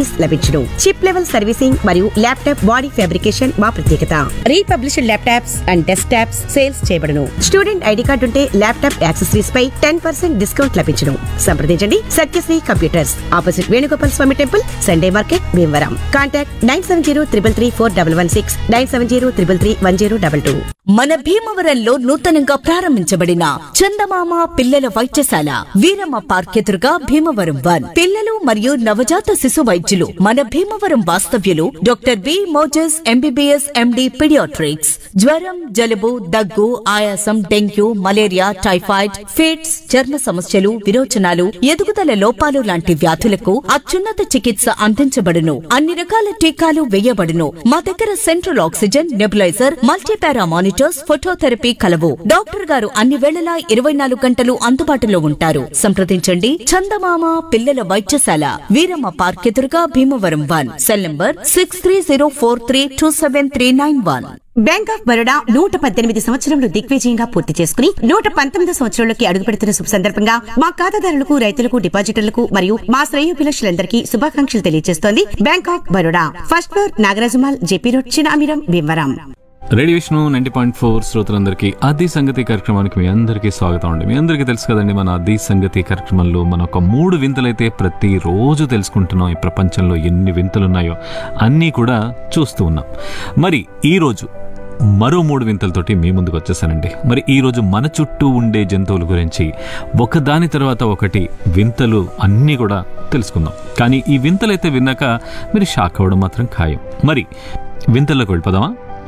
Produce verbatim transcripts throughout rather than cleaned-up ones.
Service లభించును. Chip level servicing మరియు laptop body fabrication మా ప్రత్యేకత. Republished laptops and desktops sales చేయబడును. స్టూడెంట్ ఐడి కార్డు ఉంటే ల్యాప్టాప్ యాక్సెసరీస్ పై టెన్ పర్సెంట్ డిస్కౌంట్ లభించును. సంప్రదించండి సత్యశ్రీ కంప్యూటర్స్, ఆపోజిట్ వేణుగోపాల్ స్వామి temple, Sunday market, Bhimavaram. Contact nine seven zero triple three four double one six, nine seven zero triple three one zero double two. మన భీమవరంలో నూతనంగా ప్రారంభించబడిన చందమామ పిల్లల వైద్యశాల Veeramma park ఎదురుగా భీమవరం వన్. పిల్లలు మరియు నవజాత శిశు వైద్యులు మన భీమవరం వాస్తవ్యులు doctor B Moses MBBS MD paediatrics. జ్వరం, జలుబు, దగ్గు, ఆయాసం, డెంగ్యూ, మలేరియా, టైఫాయిడ్, ఫిట్స్, చర్మ సమస్యలు, విరోచనాలు, ఎదుగుదల లోపాలు లాంటి వ్యాధులకు అత్యున్నత చికిత్స అందించబడును. అన్ని రకాల టీకాలు వేయబడును. మా దగ్గర central oxygen, nebuliser, multipara monitors, phototherapy కలవు. డాక్టర్ గారు అన్ని వేళలా ఇరవై నాలుగు గంటలు అందుబాటులో ఉంటారు. సంప్రదించండి చందమామ పిల్లల వైద్యశాల వీరమ్మ పార్క్ ఎదురుగా Bhimavaram one. Cell number six three zero four three two seven three nine one. Bank of Baroda నూట పద్దెనిమిది సంవత్సరములు దిగ్విజయంగా పూర్తి చేసుకుని నూట పంతొమ్మిది సంవత్సరంలోకి అడుగుపెడుతున్న శుభ సందర్భంగా మా ఖాతాదారులకు, రైతులకు, డిపాజిటర్లకు మరియు మా శ్రేయోభిలాషులందరికీ శుభాకాంక్షలు తెలియజేస్తోంది bank of Baroda. First floor, నాగరాజుమాల్, JP road, Chinamiram, Bhimavaram. Radio Vishnu ninety point four శ్రోతలందరికీ అది సంగతి కార్యక్రమానికి మీ అందరికీ స్వాగతం అండి. మీ అందరికీ తెలుసు కదండి, మన అది సంగతి కార్యక్రమంలో మన ఒక మూడు వింతలైతే ప్రతిరోజు తెలుసుకుంటున్నాం. ఈ ప్రపంచంలో ఎన్ని వింతలున్నాయో అన్నీ కూడా చూస్తూ ఉన్నాం. మరి ఈరోజు మరో మూడు వింతలతోటి మీ ముందుకు వచ్చేసానండి. మరి ఈరోజు మన చుట్టూ ఉండే జంతువుల గురించి ఒకదాని తర్వాత ఒకటి వింతలు అన్నీ కూడా తెలుసుకుందాం. కానీ ఈ వింతలైతే విన్నాక మీరు షాక్ అవ్వడం మాత్రం ఖాయం. మరి వింతల్లోకి వెళ్ళిపోదామా?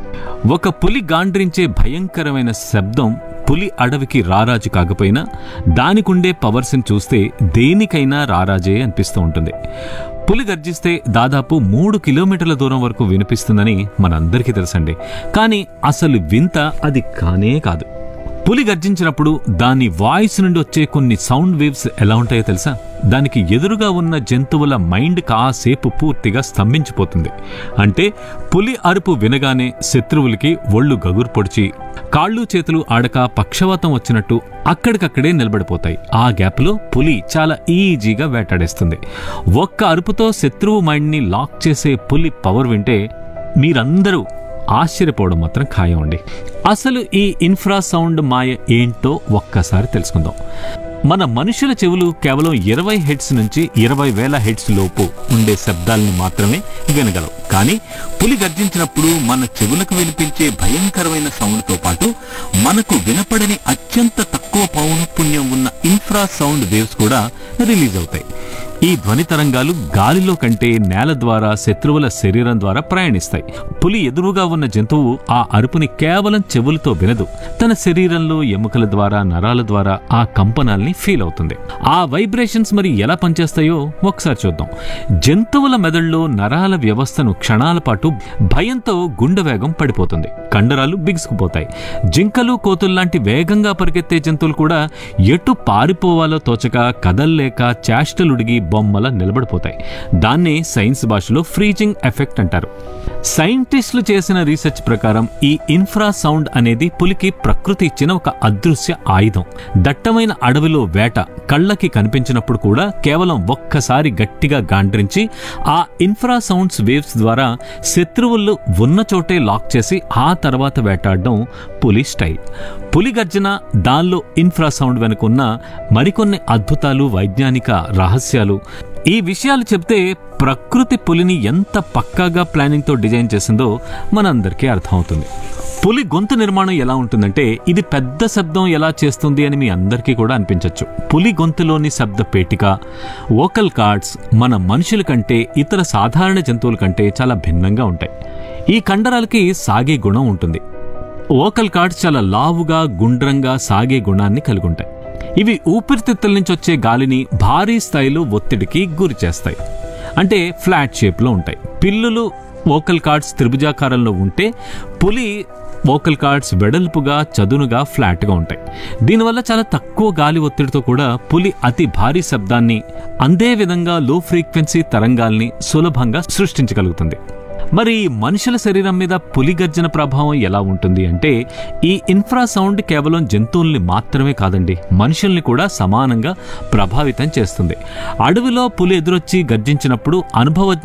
ఒక పులి గాండ్రించే భయంకరమైన శబ్దం పులి అడవికి రారాజు కాకపోయినా దానికుండే పవర్స్ని చూస్తే దేనికైనా రారాజే అనిపిస్తూ ఉంటుంది. పులి గర్జిస్తే దాదాపు మూడు కిలోమీటర్ల దూరం వరకు వినిపిస్తుందని మనందరికీ తెలుసండి. కానీ అసలు వింత అది కానే కాదు. పులి గర్జించినప్పుడు దాని వాయిస్ నుండి వచ్చే కొన్ని సౌండ్ వేవ్స్ ఎలా ఉంటాయో తెలుసా? దానికి ఎదురుగా ఉన్న జంతువుల మైండ్ కాసేపు పూర్తిగా స్తంభించిపోతుంది. అంటే పులి అరుపు వినగానే శత్రువులకి ఒళ్ళు గగురు పొడిచి కాళ్ళు చేతులు ఆడక పక్షవాతం వచ్చినట్టు అక్కడికక్కడే నిలబడిపోతాయి. ఆ గ్యాప్లో పులి చాలా ఈజీగా వేటాడేస్తుంది. ఒక్క అరుపుతో శత్రువు మైండ్ని లాక్ చేసే పులి పవర్ వింటే మీరందరూ ఆశ్చర్యపోవడం మాత్రం ఖాయం అండి. అసలు ఈ ఇన్ఫ్రాసౌండ్ మాయ ఏంటో ఒక్కసారి తెలుసుకుందాం. మన మనుషుల చెవులు కేవలం ఇరవై హెడ్స్ నుంచి ఇరవై వేల హెడ్స్ లోపు ఉండే శబ్దాలని మాత్రమే వినగలవు. కానీ పులి గర్జించినప్పుడు మన చెవులకు వినిపించే భయంకరమైన సౌండ్తో పాటు మనకు వినపడని అత్యంత తక్కువ పౌనఃపున్యం ఉన్న ఇన్ఫ్రాసౌండ్ వేవ్స్ కూడా రిలీజ్ అవుతాయి. ఈ ధ్వని తరంగాలు గాలిలో కంటే నేల ద్వారా శత్రువుల శరీరం ద్వారా ప్రయాణిస్తాయి. పులి ఎదురుగా ఉన్న జంతువు ఆ అరుపుని కేవలం చెవులతో వినదు, తన శరీరంలో ఎముకల ద్వారా, నరాల ద్వారా ఆ కంపనాల్ని ఫీల్ అవుతుంది. ఆ వైబ్రేషన్స్ మరి ఎలా పనిచేస్తాయో ఒకసారి చూద్దాం. జంతువుల మెదడులో నరాల వ్యవస్థను క్షణాల పాటు భయంతో గుండె వేగం పడిపోతుంది, కండరాలు బిగుసుకుపోతాయి. జింకలు, కోతుల్లాంటి వేగంగా పరిగెత్తే జంతువులు కూడా ఎటు పారిపోవాలో తోచక కదల్లేక చేష్టలుడిగి బొమ్మల నిలబడిపోతాయి. దాన్నే సైన్స్ భాషలో ఫ్రీజింగ్ ఎఫెక్ట్ అంటారు. సైంటిస్టులు చేసిన రీసెర్చ్ ప్రకారం ఈ ఇన్ఫ్రాసౌండ్ అనేది పులికి ప్రకృతి ఇచ్చిన ఒక అదృశ్య ఆయుధం. దట్టమైన అడవిలో వేట కళ్ళకి కనిపించినప్పుడు కూడా కేవలం ఒక్కసారి గట్టిగా గాండ్రించి ఆ ఇన్ఫ్రాసౌండ్స్ వేవ్స్ ద్వారా శత్రువులు ఉన్న చోటే లాక్ చేసి ఆ తర్వాత వేటాడడం పులి స్టైల్. పులి గర్జన, దానిలో ఇన్ఫ్రాసౌండ్ వెనుకున్న మరికొన్ని అద్భుతాలు, వైజ్ఞానిక రహస్యాలు, ఈ విషయాలు చెప్తే ప్రకృతి పులిని ఎంత పక్కాగా ప్లానింగ్తో డిజైన్ చేసిందో మనందరికీ అర్థమవుతుంది. పులి గొంతు నిర్మాణం ఎలా ఉంటుందంటే ఇది పెద్ద శబ్దం ఎలా చేస్తుంది అని మీ అందరికీ కూడా అనిపించవచ్చు. పులి గొంతులోని శబ్ద పేటిక, వోకల్ కార్డ్స్ మన మనుషుల కంటే, ఇతర సాధారణ జంతువుల కంటే చాలా భిన్నంగా ఉంటాయి. ఈ కండరాలకి సాగే గుణం ఉంటుంది. వోకల్ కార్డ్స్ చాలా లావుగా, గుండ్రంగా సాగే గుణాన్ని కలిగి ఉంటాయి. ఇవి ఊపిరితిత్తుల నుంచి వచ్చే గాలిని భారీ స్థాయిలో ఒత్తిడికి గురి చేస్తాయి. అంటే ఫ్లాట్ షేప్లో ఉంటాయి. పిల్లులు వోకల్ కార్డ్స్ త్రిభుజాకారంలో ఉంటే పులి వోకల్ కార్డ్స్ వెడల్పుగా, చదునుగా, ఫ్లాట్గా ఉంటాయి. దీనివల్ల చాలా తక్కువ గాలి ఒత్తిడితో కూడా పులి అతి భారీ శబ్దాన్ని, అందే విధంగా లో ఫ్రీక్వెన్సీ తరంగాల్ని సులభంగా సృష్టించగలుగుతుంది. మరి మనుషుల శరీరం మీద పులి గర్జన ప్రభావం ఎలా ఉంటుంది అంటే ఈ ఇన్ఫ్రాసౌండ్ కేవలం జంతువుల్ని మాత్రమే కాదండి, మనుషుల్ని కూడా సమానంగా ప్రభావితం చేస్తుంది. అడవిలో పులి ఎదురొచ్చి గర్జించినప్పుడు అనుభవ